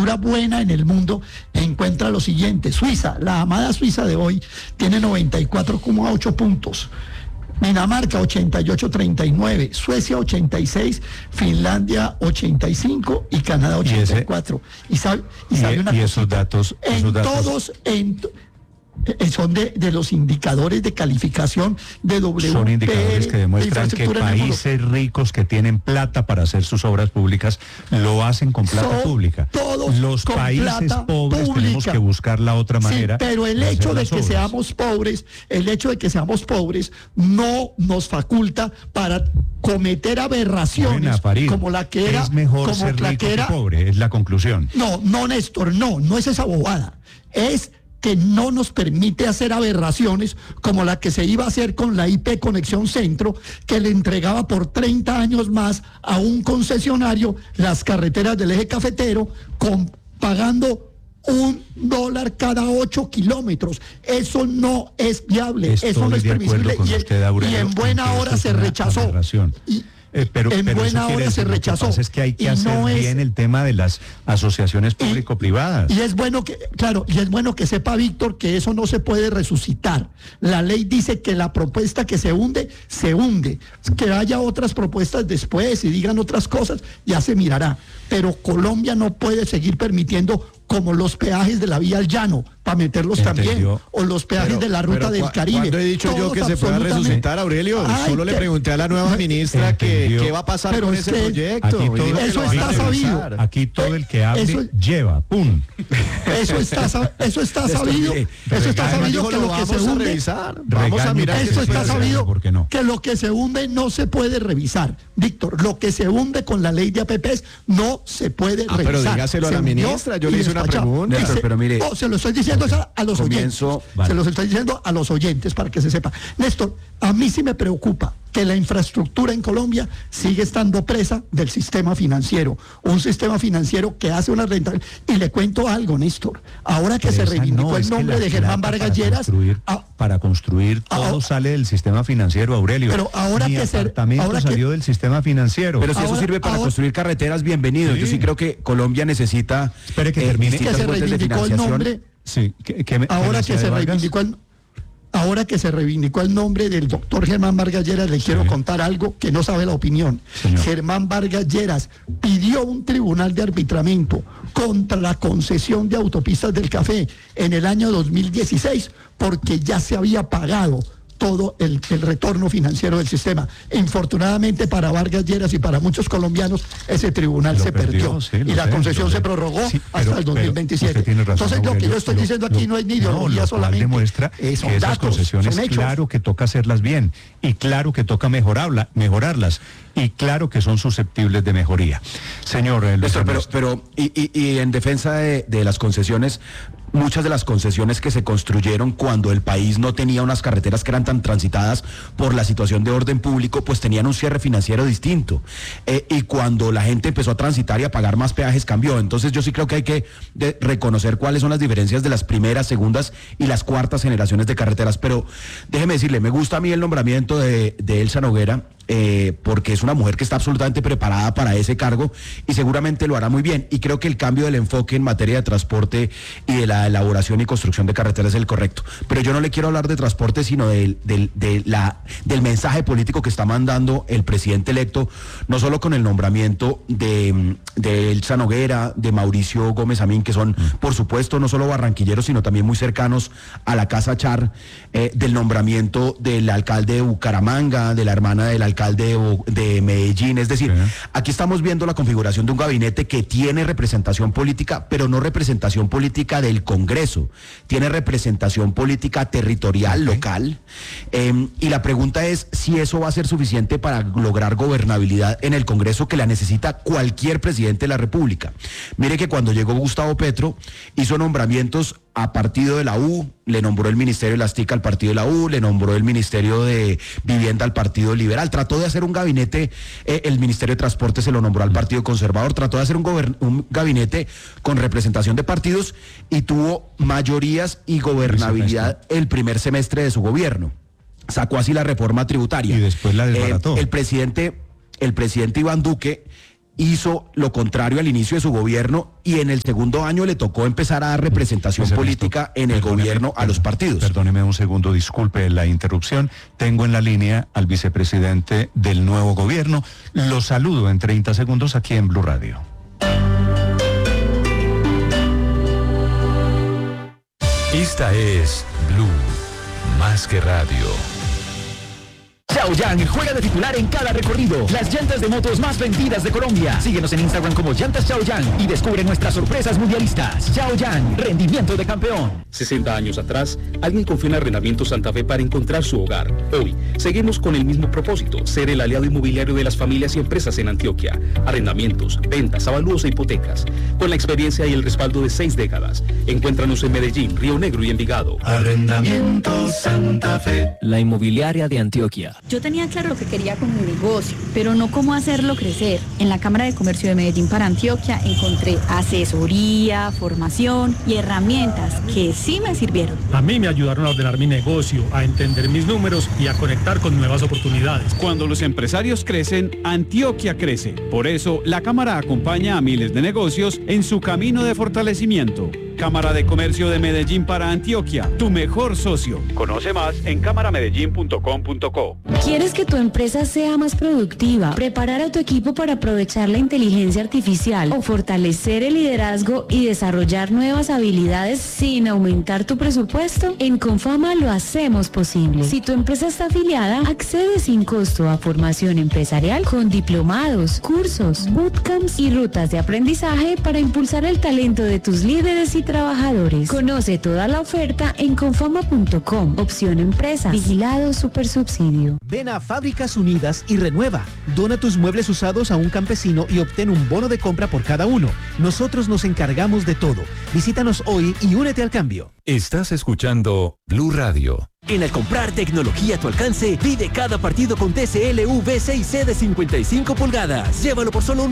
infraestructura buena en el mundo, encuentra lo siguiente: Suiza, la amada Suiza de hoy, tiene 94,8 puntos. Dinamarca 88,39, Suecia 86, Finlandia 85 y Canadá 84. Y sabe una y esos datos, son de los indicadores de calificación de WPR. Son indicadores que demuestran que países ricos que tienen plata para hacer sus obras públicas lo hacen con plata pública. Los países pobres pública. Tenemos que buscar la otra manera. Sí, pero el hecho de que seamos pobres, no nos faculta para cometer aberraciones como la que era. Es mejor ser rico que pobre, es la conclusión. No, Néstor, no es esa bobada. Es que no nos permite hacer aberraciones como la que se iba a hacer con la IP Conexión Centro, que le entregaba por 30 años más a un concesionario las carreteras del eje cafetero, pagando $1 cada 8 kilómetros. Eso no es viable, eso no es permisible, y en buena hora se rechazó. Pero buena hora se rechazó. Lo que pasa es que hay que hacer bien el tema de las asociaciones público-privadas. Y es bueno que sepa Víctor que eso no se puede resucitar. La ley dice que la propuesta que se hunde. Que haya otras propuestas después y digan otras cosas, ya se mirará. Pero Colombia no puede seguir permitiendo como los peajes de la vía al llano, para meterlos también, o los peajes de la ruta del Caribe. ¿Cuándo he dicho yo que se pueda resucitar, Aurelio? Solo le pregunté a la nueva ministra qué va a pasar con ese proyecto. Eso está sabido. Aquí todo el que hable lleva, ¡pum! Eso está sabido. Eso está sabido que lo que se hunde. Vamos a mirar. Eso está sabido que lo que se hunde no se puede revisar. Víctor, lo que se hunde con la ley de APPs no se puede revisar. Pero dígaselo a la ministra, yo le hice una pregunta. Pero mire, se lo estoy diciendo a los oyentes. Se los estoy diciendo a los oyentes para que se sepa. Néstor, a mí sí me preocupa que la infraestructura en Colombia sigue estando presa del sistema financiero. Un sistema financiero que hace una rentabilidad. Y le cuento algo, Néstor. Ahora que se reivindicó el nombre de Germán Vargas Lleras. Para construir todo sale del sistema financiero, Aurelio. Pero ahora Mi apartamento salió del sistema financiero. Pero si eso sirve para construir carreteras, bienvenido. Yo sí creo que Colombia necesita. Espere que termine. Que se reivindicó el nombre. Sí, Ahora que se reivindicó el nombre del doctor Germán Vargas Lleras, le quiero contar algo que no sabe la opinión. Señor. Germán Vargas Lleras pidió un tribunal de arbitramiento contra la concesión de autopistas del Café en el año 2016 porque ya se había pagado todo el retorno financiero del sistema. Infortunadamente para Vargas Lleras y para muchos colombianos, ese tribunal se perdió. Sí, y la concesión se prorrogó hasta el 2027. Entonces lo que yo estoy diciendo aquí no es ni ideología solamente. Demuestra que esas concesiones, claro que toca hacerlas bien, y claro que toca mejorarlas, y claro que son susceptibles de mejoría. Señor pero en defensa de las concesiones, muchas de las concesiones que se construyeron cuando el país no tenía unas carreteras que eran tan transitadas por la situación de orden público, pues tenían un cierre financiero distinto. Y cuando la gente empezó a transitar y a pagar más peajes, cambió. Entonces yo sí creo que hay que reconocer cuáles son las diferencias de las primeras, segundas y las cuartas generaciones de carreteras. Pero déjeme decirle, me gusta a mí el nombramiento de Elsa Noguera, porque es una mujer que está absolutamente preparada para ese cargo y seguramente lo hará muy bien. Y creo que el cambio del enfoque en materia de transporte y de la elaboración y construcción de carreteras es el correcto. Pero yo no le quiero hablar de transporte, sino del mensaje político que está mandando el presidente electo, no solo con el nombramiento de Elsa Noguera, de Mauricio Gómez Amín, que son, por supuesto, no solo barranquilleros, sino también muy cercanos a la Casa Char, del nombramiento del alcalde de Bucaramanga, de la hermana del alcalde de Medellín. Es decir, aquí estamos viendo la configuración de un gabinete que tiene representación política, pero no representación política del Congreso, tiene representación política territorial, local, y la pregunta es si eso va a ser suficiente para lograr gobernabilidad en el Congreso, que la necesita cualquier presidente de la República. Mire que cuando llegó Gustavo Petro, hizo nombramientos a partido de la U, le nombró el Ministerio de las TIC al partido de la U, le nombró el Ministerio de Vivienda al Partido Liberal, trató de hacer un gabinete, el Ministerio de Transporte se lo nombró al Partido Conservador, trató de hacer un gabinete con representación de partidos y tuvo mayorías y gobernabilidad el primer semestre de su gobierno. Sacó así la reforma tributaria. Y después la desbarató. El presidente Iván Duque hizo lo contrario al inicio de su gobierno y en el segundo año le tocó empezar a dar representación política en el gobierno a los partidos. Perdóneme un segundo, disculpe la interrupción. Tengo en la línea al vicepresidente del nuevo gobierno. Lo saludo en 30 segundos aquí en Blue Radio. Esta es Blue, más que radio. Xiaoyang juega de titular en cada recorrido. Las llantas de motos más vendidas de Colombia. Síguenos en Instagram como Llantas Xiaoyang y descubre nuestras sorpresas mundialistas. Xiaoyang, rendimiento de campeón. 60 años atrás, alguien confió en Arrendamiento Santa Fe para encontrar su hogar. Hoy, seguimos con el mismo propósito, ser el aliado inmobiliario de las familias y empresas en Antioquia. Arrendamientos, ventas, avalúos e hipotecas. Con la experiencia y el respaldo de 6 décadas. Encuéntranos en Medellín, Río Negro y Envigado. Arrendamiento Santa Fe. La inmobiliaria de Antioquia. Yo tenía claro lo que quería con mi negocio, pero no cómo hacerlo crecer. En la Cámara de Comercio de Medellín para Antioquia encontré asesoría, formación y herramientas que sí me sirvieron. A mí me ayudaron a ordenar mi negocio, a entender mis números y a conectar con nuevas oportunidades. Cuando los empresarios crecen, Antioquia crece. Por eso, la Cámara acompaña a miles de negocios en su camino de fortalecimiento. Cámara de Comercio de Medellín para Antioquia, tu mejor socio. Conoce más en cámaramedellín.com.co. ¿Quieres que tu empresa sea más productiva, preparar a tu equipo para aprovechar la inteligencia artificial o fortalecer el liderazgo y desarrollar nuevas habilidades sin aumentar tu presupuesto? En Confama lo hacemos posible. Si tu empresa está afiliada, accede sin costo a formación empresarial con diplomados, cursos, bootcamps y rutas de aprendizaje para impulsar el talento de tus líderes y trabajadores. Conoce toda la oferta en confama.com. Opción empresa. Vigilado Supersubsidio. Ven a Fábricas Unidas y renueva. Dona tus muebles usados a un campesino y obtén un bono de compra por cada uno. Nosotros nos encargamos de todo. Visítanos hoy y únete al cambio. Estás escuchando Blue Radio. En el comprar tecnología a tu alcance, vive cada partido con TCL V6C de 55 pulgadas. Llévalo por solo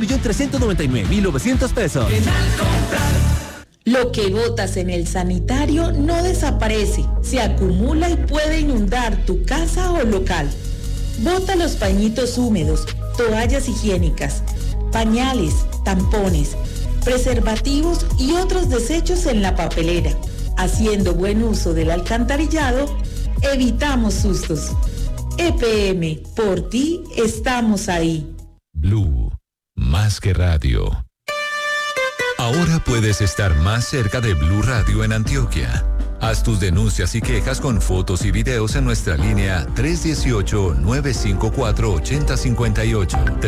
1.399.900 pesos. En Alcomprar. Lo que botas en el sanitario no desaparece, se acumula y puede inundar tu casa o local. Bota los pañitos húmedos, toallas higiénicas, pañales, tampones, preservativos y otros desechos en la papelera. Haciendo buen uso del alcantarillado, evitamos sustos. EPM, por ti estamos ahí. Blue, más que radio. Ahora puedes estar más cerca de Blue Radio en Antioquia. Haz tus denuncias y quejas con fotos y videos en nuestra línea 318-954-8058.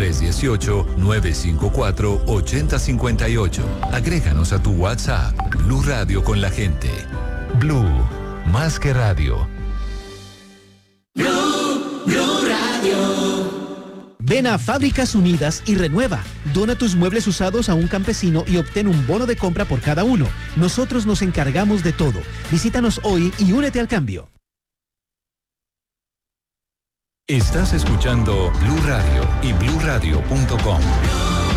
318-954-8058. Agréganos a tu WhatsApp. Blue Radio con la gente. Blue, más que radio. Blue Radio. Ven a Fábricas Unidas y renueva. Dona tus muebles usados a un campesino y obtén un bono de compra por cada uno. Nosotros nos encargamos de todo. Visítanos hoy y únete al cambio. Estás escuchando Blue Radio y BlueRadio.com.